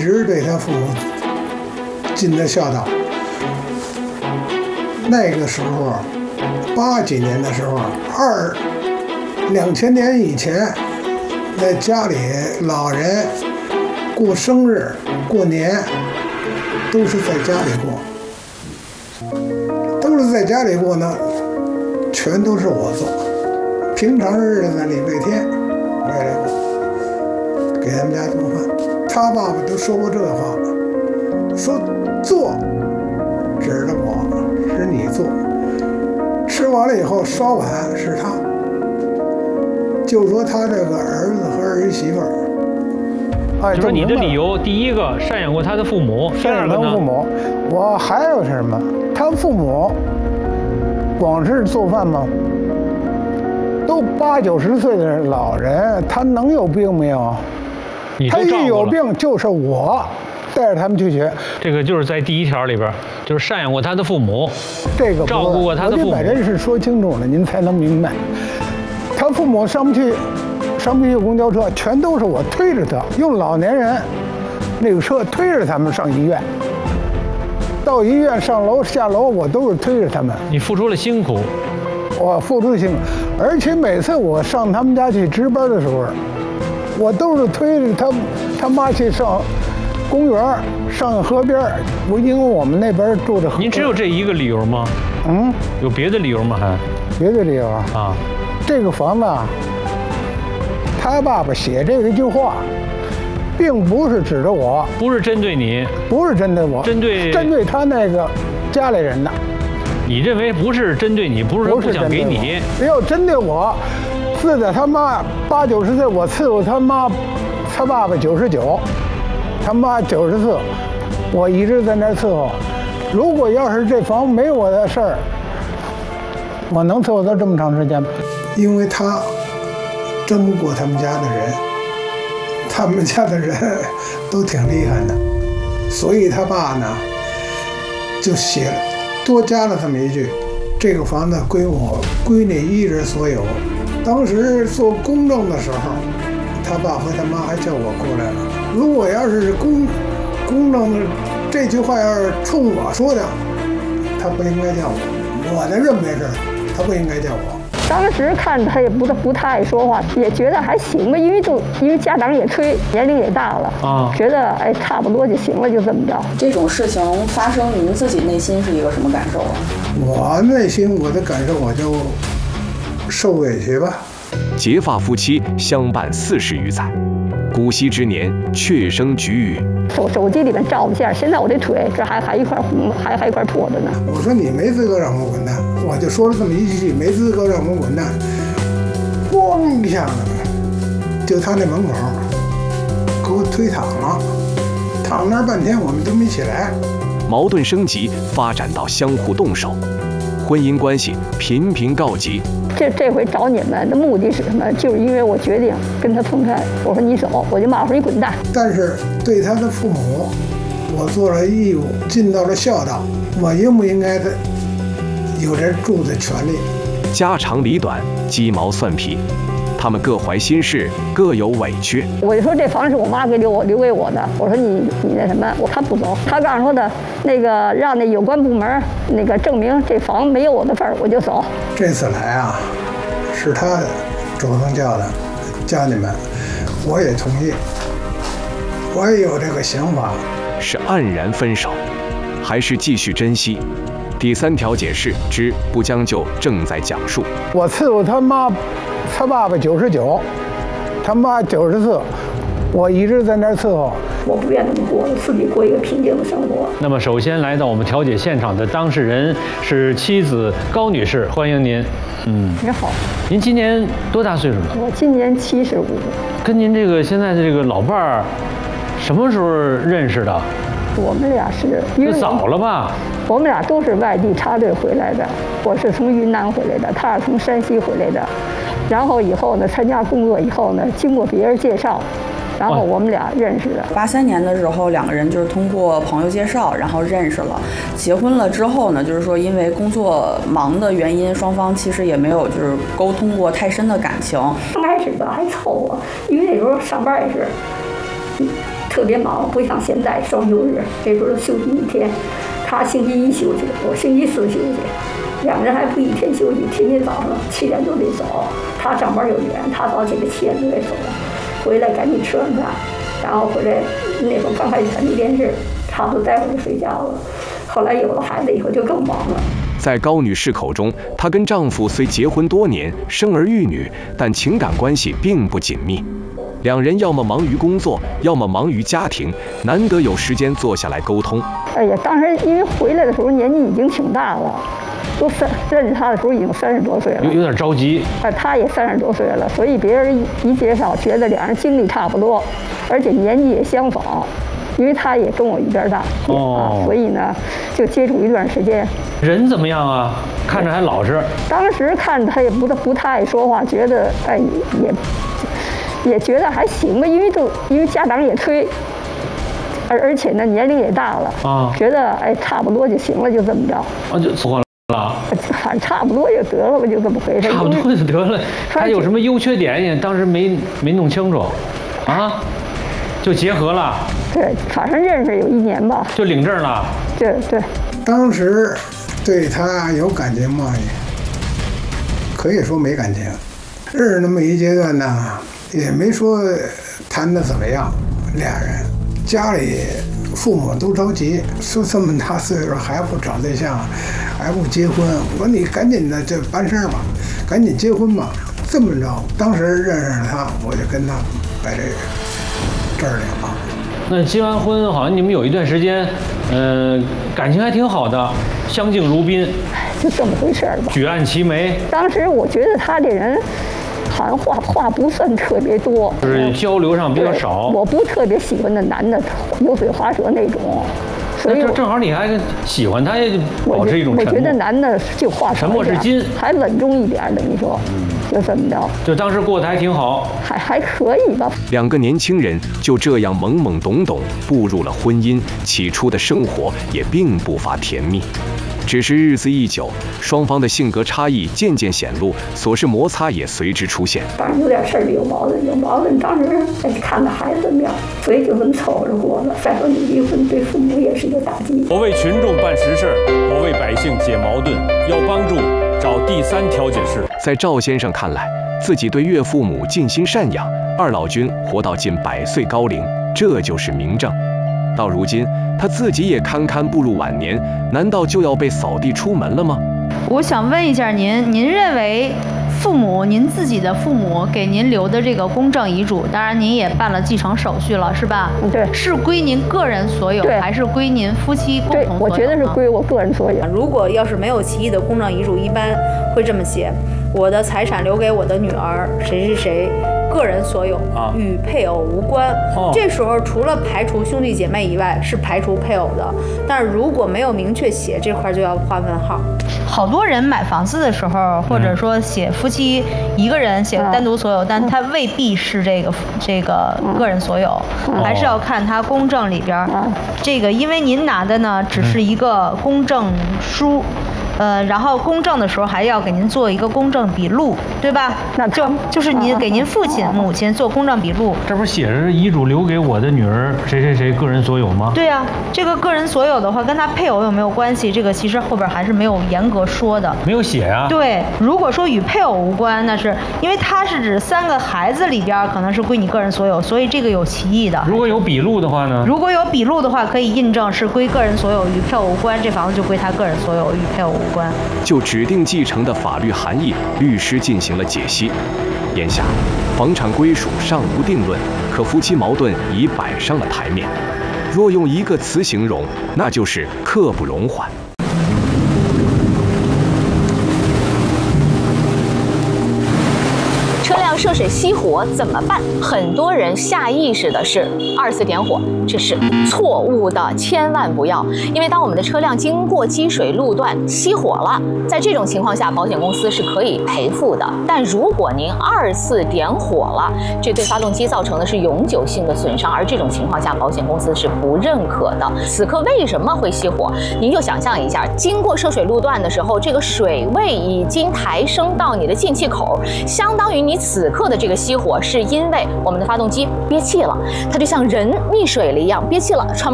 直对他父母尽的孝道。那个时候，80几年的时候，2000年以前，在家里老人过生日、过年，都是在家里过，都是在家里过呢，全都是我做。平常日子礼拜天我也来过，给他们家做饭。他爸爸都说过这话，说做指着我，是你做，吃完了以后刷碗是他。就说他这个儿子和儿媳妇儿， 就说你的理由，第一个赡养过他的父母，第二个呢？ 父母，我还有什么？他父母光是做饭吗？都80、90岁的老人，他能有病没有？他一有病就是我带着他们去学。 这个就是在第1条里边，就是赡养过他的父母， 这个照顾过他的父母。 我得把这事说清楚了，您才能明白。他父母上不去公交车，全都是我推着他，用老年人那个车推着他们上医院。到医院上楼下楼，我都是推着他们。 你付出了辛苦。 我付出辛苦，而且每次我上他们家去值班的时候，我都是推着他妈去上公园、上河边。因为我们那边住着河。 您只有这一个理由吗？ 嗯， 有别的理由吗？还别的理由啊？这个房子，他爸爸写这一句话，并不是指着我， 不是针对你， 不是针对我，针对他那个家里人的。 你认为不是针对你，不是说不想给你？ 要针对我，自打他妈80、90岁，我伺候他妈，他爸爸99，他妈94，我一直在那儿伺候。如果要是这房没我的事儿，我能伺候到这么长时间吗？ 因为他争不过他们家的人，他们家的人都挺厉害的，所以他爸呢就写了。多加了这么一句，这个房子归我，归你一人所有。当时做公证的时候，他爸和他妈还叫我过来了。如果要是公证的这句话要是冲我说的，他不应该叫我。我的认为是，他不应该叫我。 当时看他也不太爱说话，也觉得还行吧，因为家长也催，年龄也大了啊，觉得差不多就行了，就这么着。 这种事情发生，您自己内心是一个什么感受啊？ 我内心我的感受，我就受委屈吧。 结发夫妻相伴40余载，古稀之年却生举语。 手机里面照的相，现在我这腿这还一块红，还一块破的呢。 我说你没资格让我滚蛋，我就说了这么一句，没资格让我滚蛋。咣一下子，就他那门口给我推躺了，躺那儿半天我们都没起来。 矛盾升级，发展到相互动手，婚姻关系频频告急。 这回找你们的目的是什么？就是因为我决定跟他分开。我说你走，我就骂我说你滚蛋。 但是对他的父母，我做了义务，尽到了孝道，我应不应该的有这住的权利？ 家长里短，鸡毛蒜皮，他们各怀心事，各有委屈。 我就说这房是我妈留给我的，我说你那什么，他不走，他告诉说的那个让那有关部门那个证明这房没有我的份儿，我就走。 这次来啊，是他主动叫你们，我也同意，我也有这个想法。 是黯然分手，还是继续珍惜？第3条解释之不将就正在讲述。 我伺候他妈，他爸爸99，他妈94，我一直在那儿伺候。 我不愿这么过，自己过一个平静的生活。 那么，首先来到我们调解现场的当事人是妻子高女士，欢迎您。 你好。 您今年多大岁数了？ 我今年75。 跟您这个现在的这个老伴儿，什么时候认识的？ 我们俩是因为早了吧？ 我们俩都是外地插队回来的，我是从云南回来的，他是从山西回来的。然后以后呢，参加工作以后呢，经过别人介绍，然后我们俩认识的。 83年的时候，2个人就是通过朋友介绍，然后认识了。结婚了之后呢，就是说因为工作忙的原因，双方其实也没有就是沟通过太深的感情。 刚开始吧还凑合，因为那时候上班也是特别忙，不像现在双休日，这时候休息1天，他星期1休息，我星期4休息，2个人还不一天休息，天天早上7点多得走，他上班又远，他早起来7点多得走，回来赶紧吃完饭，然后回来那会儿刚开始看电视，差不多待会儿就睡觉了。后来有了孩子以后就更忙了。 在高女士口中，她跟丈夫虽结婚多年，生儿育女，但情感关系并不紧密。两人要么忙于工作，要么忙于家庭，难得有时间坐下来沟通。 哎呀，当时因为回来的时候年纪已经挺大了，都认识他的时候已经30多岁了， 有点着急。 他也30多岁了，所以别人一介绍，觉得两人经历差不多，而且年纪也相仿。因为他也跟我一边大，所以呢，就接触一段时间。 人怎么样啊？看着还老实。当时看他也不太爱说话，觉得哎也觉得还行吧，因为家长也催，而且呢年龄也大了啊，觉得哎差不多就行了，就这么着。 就错了。 反正差不多就得了吧，就这么回事。 差不多就得了。他有什么优缺点也当时没弄清楚，啊？就结合了， 对，反正认识有1年吧， 就领证了。 对。 当时对他有感情吗？可以说没感情。认识那么一阶段呢，也没说谈得怎么样。俩人家里父母都着急，说这么大岁数还不找对象，还不结婚。我说你赶紧的这办事吧，赶紧结婚吧。这么着，当时认识了他，我就跟他把这儿领了。 那结完婚，好像你们有一段时间，感情还挺好的，相敬如宾。 就这么回事吧。 举案齐眉。 当时我觉得他这人，好像话不算特别多， 就是交流上比较少。 我不特别喜欢那男的油嘴滑舌那种。所以正好你还喜欢他，也保持一种沉默。 我觉得男的就话沉默是金， 还稳重一点的。你说，就这么着。 就当时过得还挺好， 还可以吧。 两个年轻人就这样懵懵懂懂步入了婚姻，起初的生活也并不乏甜蜜。只是日子一久，双方的性格差异渐渐显露，琐事摩擦也随之出现。 当然有点事儿，有矛盾。当时看着孩子怎么样，所以就这么凑合着过了。再说你离婚，对父母也是一个打击。 我为群众办实事，我为百姓解矛盾，要帮助找第3调解室。 在赵先生看来，自己对岳父母尽心赡养，二老君活到近100岁高龄，这就是明证。到如今，他自己也堪堪步入晚年，难道就要被扫地出门了吗？ 我想问一下您认为您自己的父母给您留的这个公证遗嘱，当然您也办了继承手续了，是吧？ 对， 是归您个人所有，还是归您夫妻共同所有？ 我觉得是归我个人所有。 如果要是没有歧义的公证遗嘱，一般会这么写：我的财产留给我的女儿谁是谁，个人所有，与配偶无关。这时候除了排除兄弟姐妹以外，是排除配偶的。但是如果没有明确写这块，就要画问号。 好多人买房子的时候，或者说写夫妻一个人写单独所有，但他未必是这个个人所有，还是要看他公证里边这个，因为您拿的呢只是一个公证书。然后公证的时候还要给您做一个公证笔录，对吧？那就是您给您父亲、母亲做公证笔录。 这不是写着遗嘱留给我的女儿谁谁谁个人所有吗？ 对呀，这个个人所有的话跟他配偶有没有关系？这个其实后边还是没有严格说的。 没有写啊？ 对，如果说与配偶无关，那是因为它是指3个孩子里边可能是归你个人所有，所以这个有歧义的。 如果有笔录的话呢？ 如果有笔录的话，可以印证是归个人所有，与配偶无关，这房子就归他个人所有，与配偶无关。 就指定继承的法律含义，律师进行了解析。眼下，房产归属尚无定论，可夫妻矛盾已摆上了台面。若用一个词形容，那就是刻不容缓。 车辆涉水熄火怎么办？很多人下意识的是24点火，这是错误的，千万不要。因为当我们的车辆经过积水路段熄火了，在这种情况下，保险公司是可以赔付的。但如果您24点火了，这对发动机造成的是永久性的损伤，而这种情况下，保险公司是不认可的。此刻为什么会熄火？您就想象一下，经过涉水路段的时候，这个水位已经抬升到你的进气口，相当于你此刻刻的这个熄火，是因为我们的发动机憋气了，它就像人溺水了一样，憋气了，喘